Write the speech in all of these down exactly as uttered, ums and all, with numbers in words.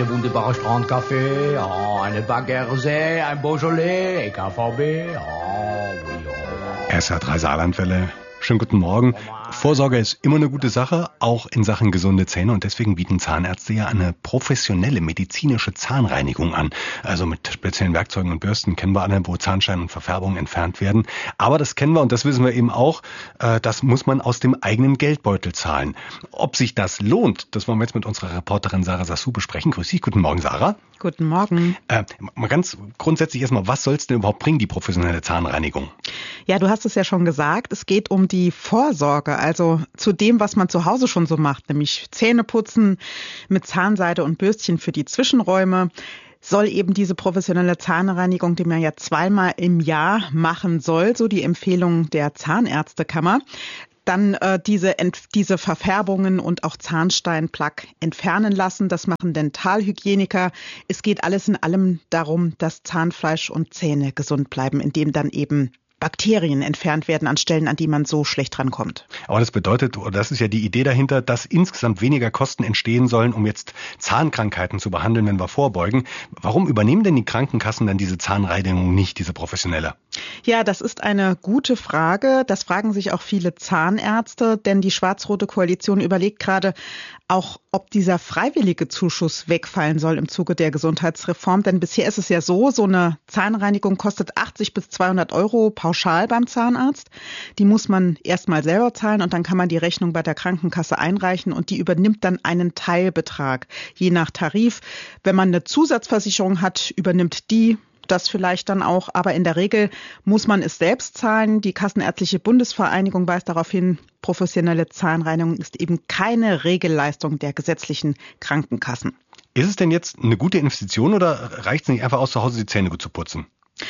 eine wunderbare Strandcafé, oh, eine Baguette, ein Beaujolais, E K V B, oh, oui, oh. R S H drei Saarlandwelle. Schönen guten Morgen. Vorsorge ist immer eine gute Sache, auch in Sachen gesunde Zähne. Und deswegen bieten Zahnärzte ja eine professionelle medizinische Zahnreinigung an. Also mit speziellen Werkzeugen und Bürsten kennen wir alle, wo Zahnstein und Verfärbungen entfernt werden. Aber das kennen wir und das wissen wir eben auch, das muss man aus dem eigenen Geldbeutel zahlen. Ob sich das lohnt, das wollen wir jetzt mit unserer Reporterin Sarah Sassou besprechen. Grüß dich, guten Morgen, Sarah. Guten Morgen. Äh, mal ganz grundsätzlich erstmal, was soll es denn überhaupt bringen, die professionelle Zahnreinigung? Ja, du hast es ja schon gesagt, es geht um die Vorsorge, also zu dem, was man zu Hause schon so macht, nämlich Zähne putzen mit Zahnseide und Bürstchen für die Zwischenräume. Soll eben diese professionelle Zahnreinigung, die man ja zweimal im Jahr machen soll, so die Empfehlung der Zahnärztekammer, dann äh, diese, diese Verfärbungen und auch Zahnsteinplaque entfernen lassen. Das machen Dentalhygieniker. Es geht alles in allem darum, dass Zahnfleisch und Zähne gesund bleiben, indem dann eben Bakterien entfernt werden an Stellen, an die man so schlecht rankommt. Aber das bedeutet, oder das ist ja die Idee dahinter, dass insgesamt weniger Kosten entstehen sollen, um jetzt Zahnkrankheiten zu behandeln, wenn wir vorbeugen. Warum übernehmen denn die Krankenkassen dann diese Zahnreinigung nicht, diese professionelle? Ja, das ist eine gute Frage. Das fragen sich auch viele Zahnärzte, denn die schwarz-rote Koalition überlegt gerade auch, ob dieser freiwillige Zuschuss wegfallen soll im Zuge der Gesundheitsreform. Denn bisher ist es ja so, so eine Zahnreinigung kostet achtzig bis zweihundert Euro pauschal beim Zahnarzt. Die muss man erstmal selber zahlen und dann kann man die Rechnung bei der Krankenkasse einreichen und die übernimmt dann einen Teilbetrag, je nach Tarif. Wenn man eine Zusatzversicherung hat, übernimmt die das vielleicht dann auch, aber in der Regel muss man es selbst zahlen. Die Kassenärztliche Bundesvereinigung weist darauf hin, professionelle Zahnreinigung ist eben keine Regelleistung der gesetzlichen Krankenkassen. Ist es denn jetzt eine gute Investition oder reicht es nicht einfach aus, zu Hause die Zähne gut zu putzen?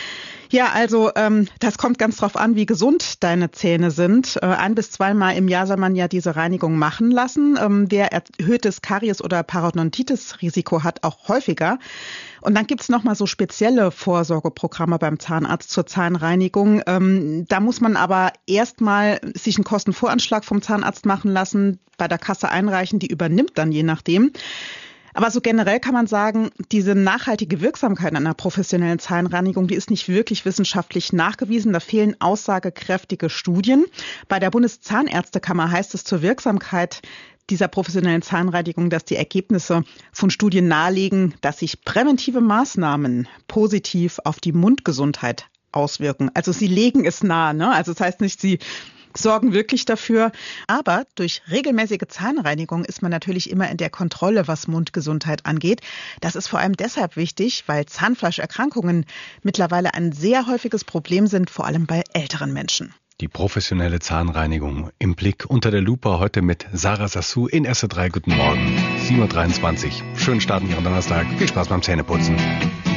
Ja, also ähm, das kommt ganz drauf an, wie gesund deine Zähne sind. Äh, ein bis zweimal im Jahr soll man ja diese Reinigung machen lassen. Ähm, wer erhöhtes Karies- oder Parodontitis-Risiko hat, auch häufiger. Und dann gibt's noch mal so spezielle Vorsorgeprogramme beim Zahnarzt zur Zahnreinigung. Ähm, da muss man aber erstmal sich einen Kostenvoranschlag vom Zahnarzt machen lassen, bei der Kasse einreichen, die übernimmt dann je nachdem. Aber so generell kann man sagen, diese nachhaltige Wirksamkeit einer professionellen Zahnreinigung, die ist nicht wirklich wissenschaftlich nachgewiesen. Da fehlen aussagekräftige Studien. Bei der Bundeszahnärztekammer heißt es zur Wirksamkeit dieser professionellen Zahnreinigung, dass die Ergebnisse von Studien nahelegen, dass sich präventive Maßnahmen positiv auf die Mundgesundheit auswirken. Also sie legen es nahe, ne? Also das heißt nicht, sie sorgen wirklich dafür. Aber durch regelmäßige Zahnreinigung ist man natürlich immer in der Kontrolle, was Mundgesundheit angeht. Das ist vor allem deshalb wichtig, weil Zahnfleischerkrankungen mittlerweile ein sehr häufiges Problem sind, vor allem bei älteren Menschen. Die professionelle Zahnreinigung im Blick unter der Lupe heute mit Sarah Sassou in S R drei. Guten Morgen, sieben Uhr dreiundzwanzig. Schönen Start in Ihren Donnerstag. Viel Spaß beim Zähneputzen.